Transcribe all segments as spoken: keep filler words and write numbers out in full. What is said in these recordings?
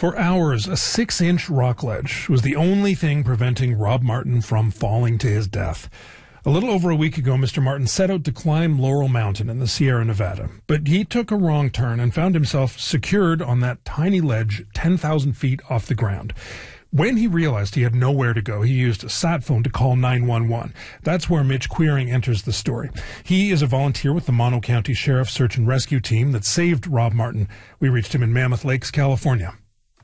For hours, a six-inch rock ledge was the only thing preventing Rob Martin from falling to his death. A little over a week ago, Mister Martin set out to climb Laurel Mountain in the Sierra Nevada, but he took a wrong turn and found himself secured on that tiny ledge ten thousand feet off the ground. When he realized he had nowhere to go, he used a sat phone to call nine one one. That's where Mitch Quiring enters the story. He is a volunteer with the Mono County Sheriff's Search and Rescue Team that saved Rob Martin. We reached him in Mammoth Lakes, California.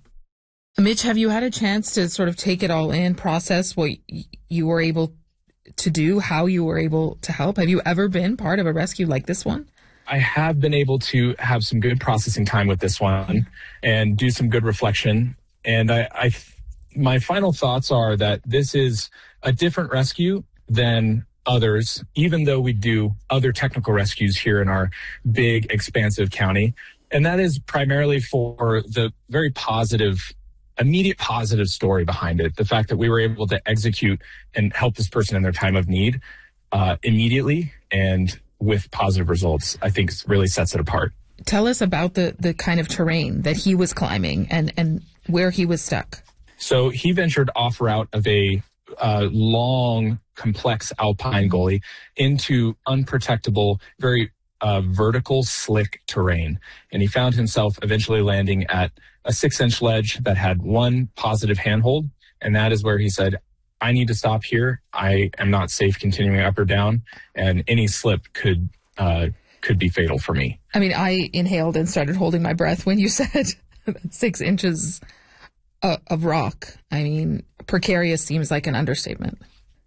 Mitch, have you had a chance to sort of take it all in, process what y- you were able to do, how you were able to help? Have you ever been part of a rescue like this one? I have been able to have some good processing time with this one and do some good reflection. And I, I my final thoughts are that this is a different rescue than others, even though we do other technical rescues here in our big, expansive county. And that is primarily for the very positive immediate positive story behind it. The fact that we were able to execute and help this person in their time of need uh, immediately and with positive results, I think really sets it apart. Tell us about the, the kind of terrain that he was climbing and, and where he was stuck. So he ventured off route of a uh, long, complex alpine gully into unprotectable, very uh, vertical, slick terrain. And he found himself eventually landing at a six-inch ledge that had one positive handhold, and that is where he said, I need to stop here. I am not safe continuing up or down, and any slip could uh, could be fatal for me. I mean, I inhaled and started holding my breath when you said six inches uh, of rock. I mean, precarious seems like an understatement.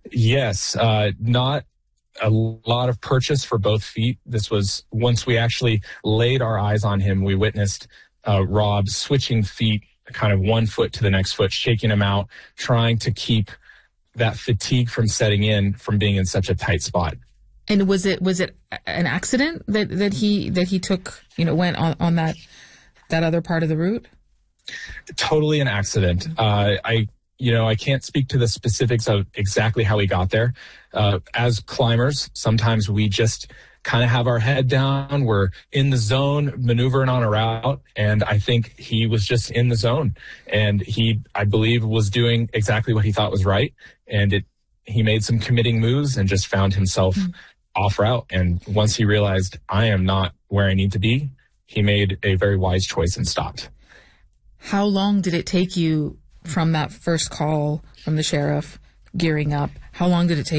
Yes, uh, not a lot of purchase for both feet. This was, once we actually laid our eyes on him, we witnessed Uh, Rob switching feet, kind of one foot to the next foot, shaking him out, trying to keep that fatigue from setting in, from being in such a tight spot. And was it was it an accident that, that he that he took, you know, went on, on that that other part of the route? Totally an accident. Uh, I you know I can't speak to the specifics of exactly how he got there. Uh, as climbers, sometimes we just kind of have our head down. We're in the zone, maneuvering on a route. And I think he was just in the zone. And he, I believe, was doing exactly what he thought was right. And it, he made some committing moves and just found himself mm-hmm. off route. And once he realized I am not where I need to be, he made a very wise choice and stopped. How long did it take you from that first call from the sheriff gearing up? How long did it take